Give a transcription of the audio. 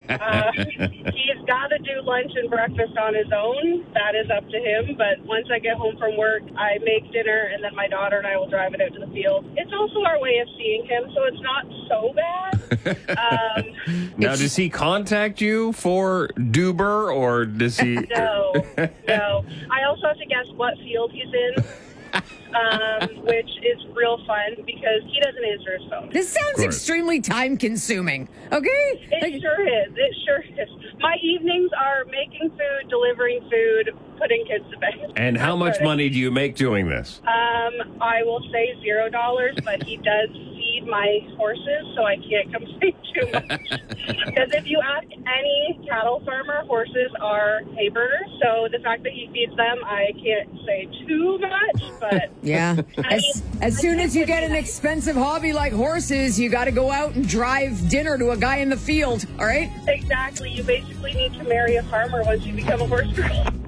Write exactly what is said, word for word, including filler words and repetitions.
Uh, he's got to do lunch and breakfast on his own. That is up to him. But once I get home from work, I make dinner, and then my daughter and I will drive it out to the field. It's also our way of seeing him, so it's not so bad. Um, now, does he contact you for Duber, or does he... No, no. I also have to guess what field he's in. Um, which is real fun because he doesn't answer his phone. This sounds extremely time consuming. Okay? It Like, sure is. It sure is. My evenings are making food, delivering food, putting kids to bed. And how much money do you make doing this? Um, I will say zero dollars, but he does feed my horses, so I can't complain too much. Because if you ask any cattle farmer, horses are hay burners. So the fact that he feeds them, I can't say too much, but... yeah. I As, mean, as soon as you get an expensive hobby like horses, you got to go out and drive dinner to a guy in the field, all right? Exactly. You basically need to marry a farmer once you become a horse girl.